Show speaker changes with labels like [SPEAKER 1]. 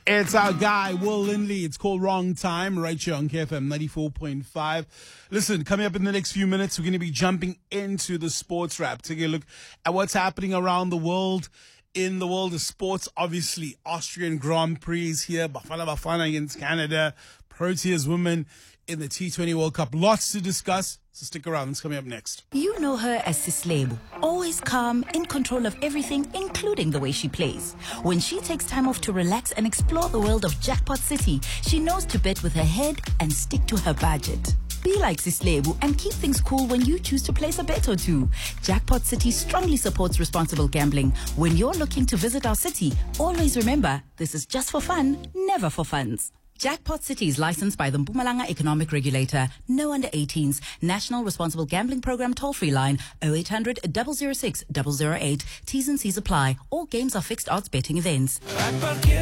[SPEAKER 1] It's our guy, Will Lindley. It's called Wrong Time, right here on KFM 94.5. Listen, coming up in the next few minutes, we're going to be jumping into the sports wrap, taking a look at what's happening around the world. In the world of sports, obviously, Austrian Grand Prix is here. Bafana against Canada. Proteas women in the T20 World Cup. Lots to discuss, so stick around. It's coming up next.
[SPEAKER 2] You know her as Sislebo, always calm, in control of everything, including the way she plays. When she takes time off to relax and explore the world of Jackpot City, she knows to bet with her head and stick to her budget. Be like Sislebo and keep things cool when you choose to place a bet or two. Jackpot City strongly supports responsible gambling. When you're looking to visit our city, always remember, this is just for fun, never for funds. Jackpot City is licensed by the Mpumalanga Economic Regulator. No under 18s. National Responsible Gambling Program toll-free line 0800 006 008. T's and C's apply. All games are fixed odds betting events.